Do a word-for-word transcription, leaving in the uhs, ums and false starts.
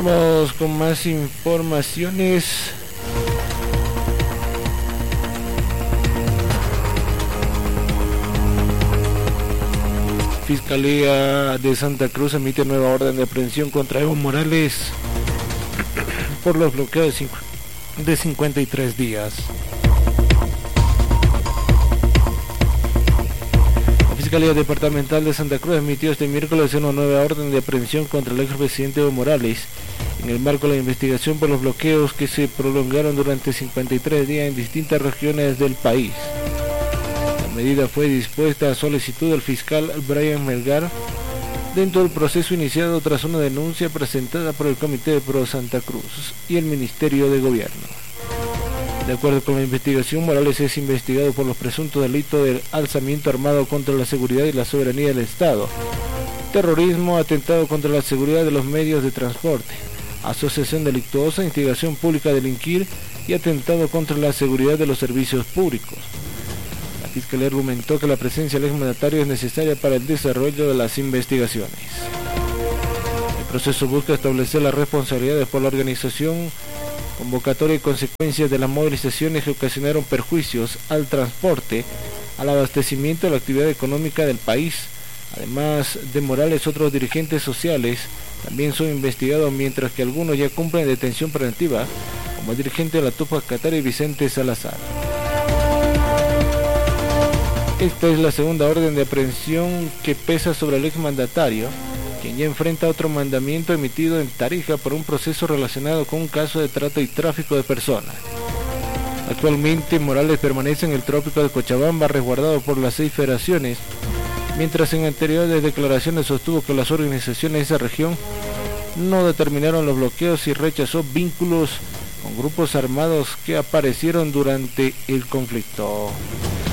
Vamos con más informaciones. Fiscalía de Santa Cruz emite nueva orden de aprehensión contra Evo Morales por los bloqueos de cincuenta y tres días. La Fiscalía Departamental de Santa Cruz emitió este miércoles una nueva orden de aprehensión contra el expresidente Evo Morales en el marco de la investigación por los bloqueos que se prolongaron durante cincuenta y tres días en distintas regiones del país. La medida fue dispuesta a solicitud del fiscal Brian Melgar dentro del proceso iniciado tras una denuncia presentada por el Comité de Pro Santa Cruz y el Ministerio de Gobierno. De acuerdo con la investigación, Morales es investigado por los presuntos delitos del alzamiento armado contra la seguridad y la soberanía del Estado, terrorismo, atentado contra la seguridad de los medios de transporte, asociación delictuosa, instigación pública a delinquir y atentado contra la seguridad de los servicios públicos. La Fiscalía argumentó que la presencia del exmandatario es necesaria para el desarrollo de las investigaciones. El proceso busca establecer las responsabilidades por la organización, convocatoria y consecuencias de las movilizaciones que ocasionaron perjuicios al transporte, al abastecimiento de la actividad económica del país. Además de Morales, otros dirigentes sociales también son investigados, mientras que algunos ya cumplen detención preventiva, como el dirigente de la Tupac Katari, Vicente Salazar. Esta es la segunda orden de aprehensión que pesa sobre el exmandatario, quien ya enfrenta otro mandamiento emitido en Tarija por un proceso relacionado con un caso de trata y tráfico de personas. Actualmente Morales permanece en el trópico de Cochabamba, resguardado por las seis federaciones, mientras en anteriores declaraciones sostuvo que las organizaciones de esa región no determinaron los bloqueos y rechazó vínculos con grupos armados que aparecieron durante el conflicto.